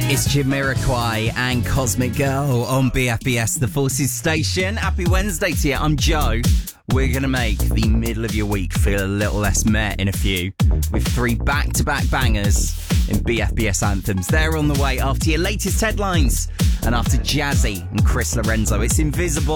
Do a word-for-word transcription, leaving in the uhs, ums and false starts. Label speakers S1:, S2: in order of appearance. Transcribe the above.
S1: It's Jamiroquai and Cosmic Girl on B F B S, the Forces Station. Happy Wednesday to you. I'm Joe. We're going to make the middle of your week feel a little less meh in a few, with three back-to-back bangers in B F B S anthems. They're on the way after your latest headlines and after Jazzy and Chris Lorenzo. It's Invisible